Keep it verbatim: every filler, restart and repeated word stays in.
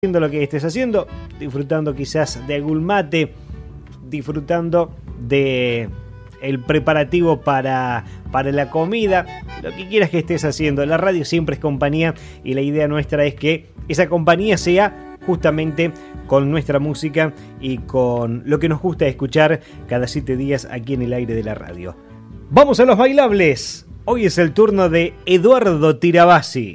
haciendo lo que estés haciendo, disfrutando quizás de algún mate, disfrutando de el preparativo para, para la comida, lo que quieras que estés haciendo. La radio siempre es compañía y la idea nuestra es que esa compañía sea justamente con nuestra música y con lo que nos gusta escuchar cada siete días aquí en el aire de la radio. Vamos a los bailables. Hoy es el turno de Eduardo Tirabassi.